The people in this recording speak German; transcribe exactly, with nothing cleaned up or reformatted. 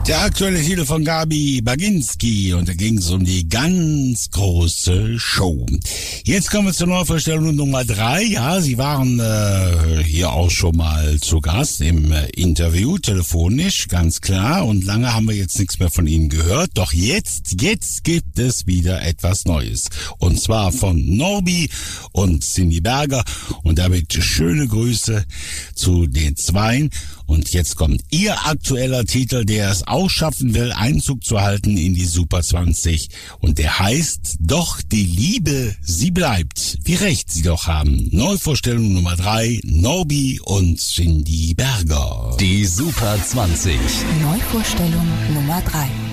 Der aktuelle Titel von Gabi Baginski, und da ging es um die ganz große Show. Jetzt kommen wir zur Neuvorstellung Nummer drei. Ja, Sie waren äh, hier auch schon mal zu Gast im äh, Interview, telefonisch, ganz klar. Und lange haben wir jetzt nichts mehr von Ihnen gehört. Doch jetzt, jetzt gibt es wieder etwas Neues. Und zwar von Norbi und Cindy Berger. Und damit schöne Grüße zu den Zweien. Und jetzt kommt Ihr aktueller Titel, der es auch schaffen will, Einzug zu halten in die Super zwanzig. Und der heißt Doch die Liebe, sie bleibt. Wie recht Sie doch haben. Neuvorstellung Nummer drei, Norbi und Cindy Berger. Die Super zwanzig. Neuvorstellung Nummer drei.